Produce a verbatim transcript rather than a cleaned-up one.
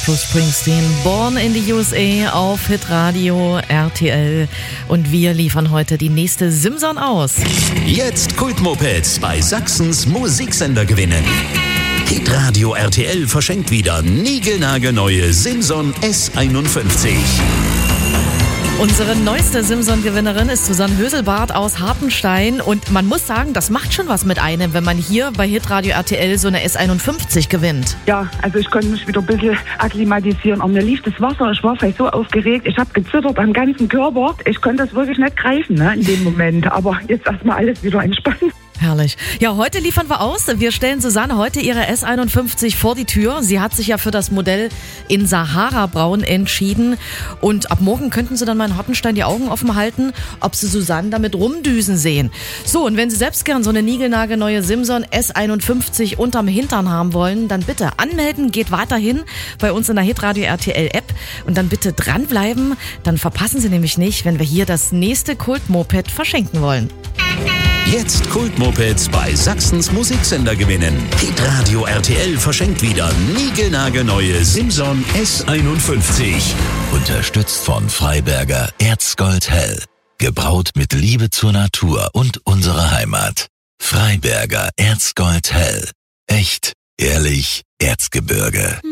Bruce Springsteen, Born in the U S A auf Hitradio R T L. Und wir liefern heute die nächste Simson aus. Jetzt Kultmopeds bei Sachsens Musiksender gewinnen. Hitradio R T L verschenkt wieder niegelnagelneue Simson S einundfünfzig. Unsere neueste Simson-Gewinnerin ist Susanne Höselbart aus Hartenstein. Und man muss sagen, das macht schon was mit einem, wenn man hier bei Hitradio R T L so eine S einundfünfzig gewinnt. Ja, also ich konnte mich wieder ein bisschen akklimatisieren. Aber mir lief das Wasser, ich war vielleicht so aufgeregt, ich habe gezittert am ganzen Körper. Ich konnte das wirklich nicht greifen, ne, in dem Moment. Aber jetzt erstmal alles wieder entspannt. Herrlich. Ja, heute liefern wir aus. Wir stellen Susanne heute ihre S einundfünfzig vor die Tür. Sie hat sich ja für das Modell in Sahara-Braun entschieden. Und ab morgen könnten Sie dann mal in Hartenstein die Augen offen halten, ob Sie Susanne damit rumdüsen sehen. So, und wenn Sie selbst gern so eine niegelnagelneue Simson S einundfünfzig unterm Hintern haben wollen, dann bitte anmelden, geht weiterhin bei uns in der Hitradio R T L App. Und dann bitte dranbleiben, dann verpassen Sie nämlich nicht, wenn wir hier das nächste Kultmoped verschenken wollen. Jetzt Kultmopeds bei Sachsens Musiksender gewinnen. Hitradio R T L verschenkt wieder niegelnagelneue Simson S einundfünfzig. Unterstützt von Freiberger Erzgold Hell. Gebraut mit Liebe zur Natur und unserer Heimat. Freiberger Erzgold Hell. Echt, ehrlich, Erzgebirge.